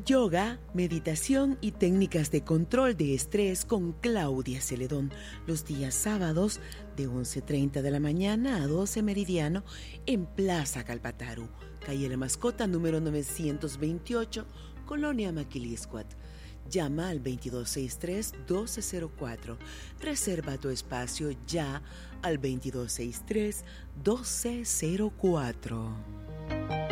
Yoga, meditación y técnicas de control de estrés con Claudia Celedón, los días sábados de 11:30 de la mañana a 12 meridiano en Plaza Calpataru, calle La Mascota número 928, Colonia Maquiliscuat. Llama al 2263-1204. Reserva tu espacio ya al 2263-1204.